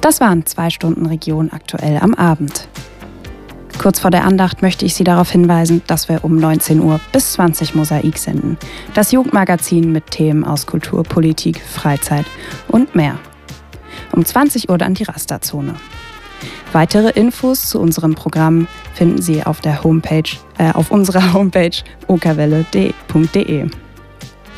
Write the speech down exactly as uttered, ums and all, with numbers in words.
Das waren zwei Stunden Region aktuell am Abend. Kurz vor der Andacht möchte ich Sie darauf hinweisen, dass wir um neunzehn Uhr bis zwanzig Mosaik senden. Das Jugendmagazin mit Themen aus Kultur, Politik, Freizeit und mehr. Um zwanzig Uhr dann die Rasterzone. Weitere Infos zu unserem Programm finden Sie auf der Homepage, äh, auf unserer Homepage okerwelle punkt de.